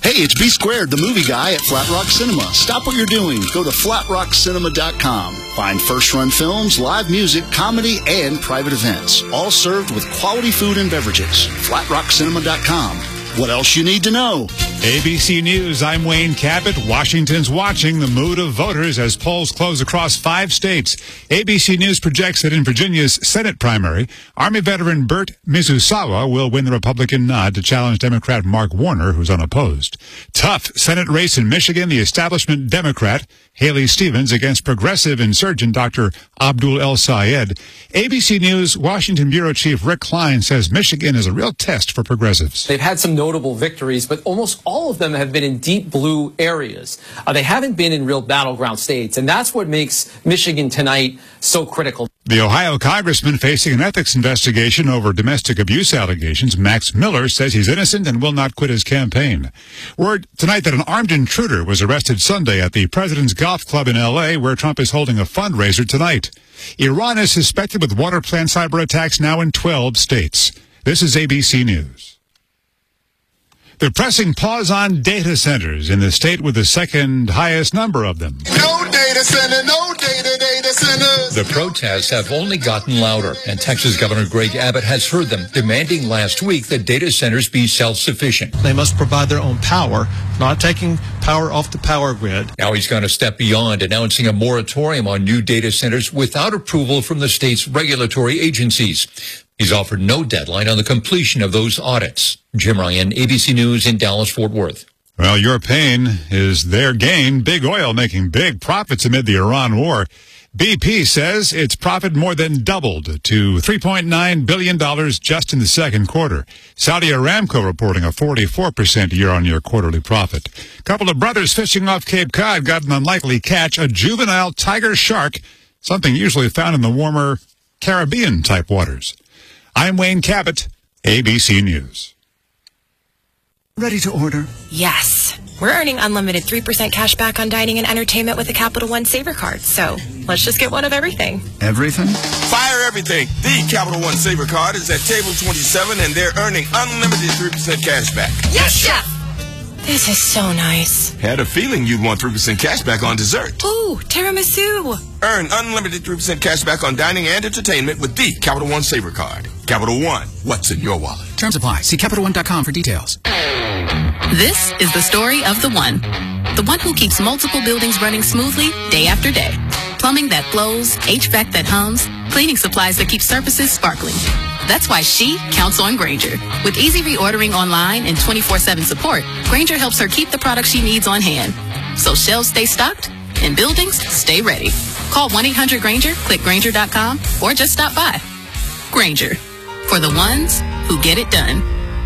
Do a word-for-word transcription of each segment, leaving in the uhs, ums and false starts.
Hey, it's B Squared, the movie guy at Flat Rock Cinema. Stop what you're doing. Go to flat rock cinema dot com. Find first-run films, live music, comedy, and private events. All served with quality food and beverages. flat rock cinema dot com. What else you need to know? A B C News, I'm Wayne Cabot. Washington's watching the mood of voters as polls close across five states. A B C News projects that in Virginia's Senate primary, Army veteran Bert Mizusawa will win the Republican nod to challenge Democrat Mark Warner, who's unopposed. Tough Senate race in Michigan, the establishment Democrat Haley Stevens against progressive insurgent Doctor Abdul El Sayed. A B C News Washington Bureau Chief Rick Klein says Michigan is a real test for progressives. They've had some notable victories, but almost all of them have been in deep blue areas. Uh, they haven't been in real battleground states, and that's what makes Michigan tonight so critical. The Ohio congressman facing an ethics investigation over domestic abuse allegations, Max Miller, says he's innocent and will not quit his campaign. Word tonight that an armed intruder was arrested Sunday at the President's Golf Club in L A, where Trump is holding a fundraiser tonight. Iran is suspected with water plant cyber attacks now in twelve states. This is A B C News. They're pressing pause on data centers in the state with the second highest number of them. No data center, no data, data centers. The protests have only gotten louder, and Texas Governor Greg Abbott has heard them, demanding last week that data centers be self-sufficient. They must provide their own power, not taking power off the power grid. Now he's gone a step beyond, announcing a moratorium on new data centers without approval from the state's regulatory agencies. He's offered no deadline on the completion of those audits. Jim Ryan, A B C News in Dallas-Fort Worth. Well, your pain is their gain. Big oil making big profits amid the Iran war. B P says its profit more than doubled to three point nine billion dollars just in the second quarter. Saudi Aramco reporting a forty-four percent year-on-year quarterly profit. A couple of brothers fishing off Cape Cod got an unlikely catch, a juvenile tiger shark, something usually found in the warmer Caribbean-type waters. I'm Wayne Cabot, A B C News. Ready to order? Yes. We're earning unlimited three percent cash back on dining and entertainment with a Capital One Saver card. So let's just get one of everything. Everything? Fire everything. The Capital One Saver card is at table twenty-seven, and they're earning unlimited three percent cash back. Yes, Chef! This is so nice. Had a feeling you'd want three percent cash back on dessert. Ooh, tiramisu. Earn unlimited three percent cash back on dining and entertainment with the Capital One Saver card. Capital One, what's in your wallet? Terms apply. See Capital One dot com for details. This is the story of the one. The one who keeps multiple buildings running smoothly day after day. Plumbing that flows, H V A C that hums, cleaning supplies that keep surfaces sparkling. That's why she counts on Grainger. With easy reordering online and twenty-four seven support, Grainger helps her keep the products she needs on hand. So shelves stay stocked and buildings stay ready. Call one eight hundred Grainger, click Grainger dot com, or just stop by. Grainger, for the ones who get it done.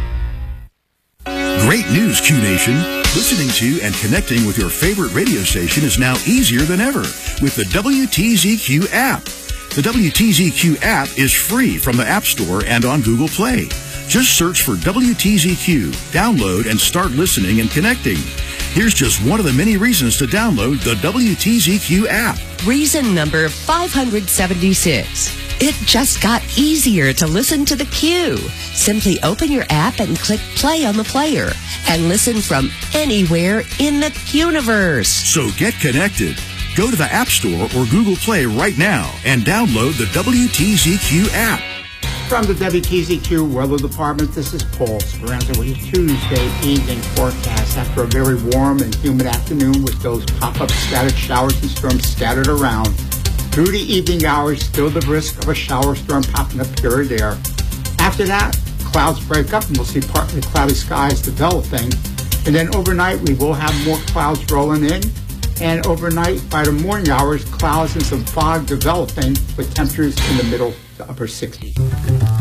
Great news, Q Nation. Listening to and connecting with your favorite radio station is now easier than ever with the W T Z Q app. The W T Z Q app is free from the App Store and on Google Play. Just search for W T Z Q, download, and start listening and connecting. Here's just one of the many reasons to download the W T Z Q app. Reason number five hundred seventy-six. It just got easier to listen to the Q. Simply open your app and click play on the player and listen from anywhere in the Quniverse. So get connected. Go to the App Store or Google Play right now and download the W T Z Q app. From the W T Z Q Weather Department, this is Paul Speranza with your Tuesday evening forecast. After a very warm and humid afternoon with those pop-up scattered showers and storms scattered around, through the evening hours, still the risk of a shower storm popping up here or there. After that, clouds break up and we'll see partly cloudy skies developing. And then overnight, we will have more clouds rolling in. And overnight, by the morning hours, clouds and some fog developing with temperatures in the middle to upper sixties.